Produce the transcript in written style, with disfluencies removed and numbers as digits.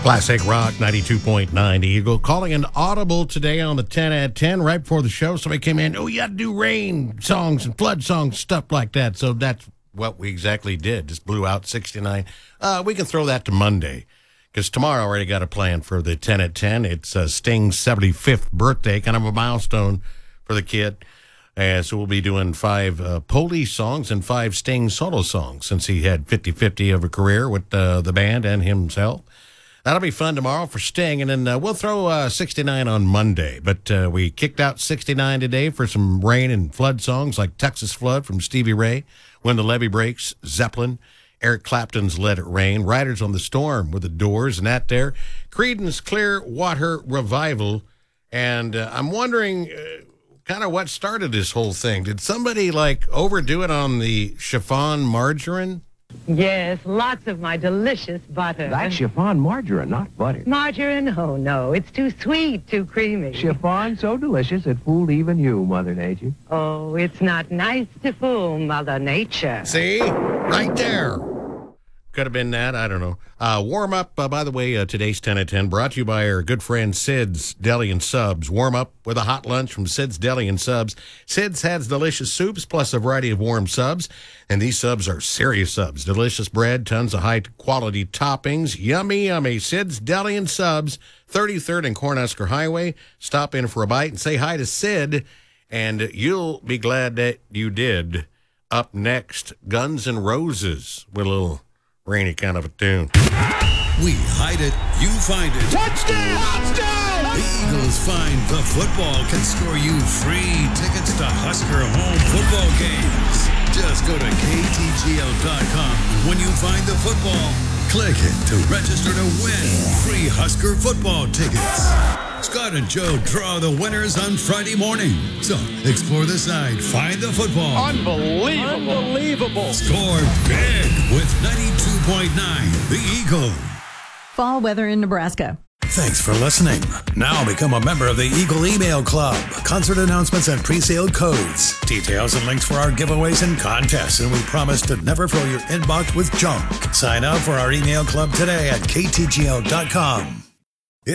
Classic Rock 92.9 The Eagle. Calling an audible today on the 10 at 10 right before the show. Somebody came in, you got to do rain songs and flood songs, stuff like that. So that's what we exactly did. Just blew out 69. We can throw that to Monday because tomorrow I already got a plan for the 10 at 10. It's Sting's 75th birthday, kind of a milestone for the kid. So we'll be doing 5 Police songs and 5 Sting solo songs since he had 50-50 of a career with the band and himself. That'll be fun tomorrow for Sting, and then we'll throw 69 on Monday. But we kicked out 69 today for some rain and flood songs like Texas Flood from Stevie Ray, When the Levee Breaks, Zeppelin, Eric Clapton's Let It Rain, Riders on the Storm with the Doors, and that there, Creedence Clearwater Revival. And I'm wondering kind of what started this whole thing. Did somebody overdo it on the chiffon margarine? Yes, lots of my delicious butter. That's chiffon margarine, not butter. Margarine? Oh, no. It's too sweet, too creamy. Chiffon so delicious it fooled even you, Mother Nature. Oh, it's not nice to fool Mother Nature. See? Right there. Could have been that. I don't know. Warm up, by the way, today's 10 at 10 brought to you by our good friend Sid's Deli and Subs. Warm up with a hot lunch from Sid's Deli and Subs. Sid's has delicious soups plus a variety of warm subs. And these subs are serious subs. Delicious bread, tons of high-quality toppings. Yummy, yummy. Sid's Deli and Subs, 33rd and Cornhusker Highway. Stop in for a bite and say hi to Sid, and you'll be glad that you did. Up next, Guns N' Roses with a little rainy kind of a tune. We hide it, you find it. Touchdown! Touchdown! The Eagles find the football can score you free tickets to Husker home football games. Just go to ktgl.com. When you find the football, click it to register to win free Husker football tickets. Scott and Joe draw the winners on Friday morning. So explore the site, find the football. Unbelievable. Score big with 92.9 The Eagle. Fall weather in Nebraska. Thanks for listening. Now become a member of the Eagle Email Club. Concert announcements and pre-sale codes. Details and links for our giveaways and contests. And we promise to never fill your inbox with junk. Sign up for our email club today at ktgl.com.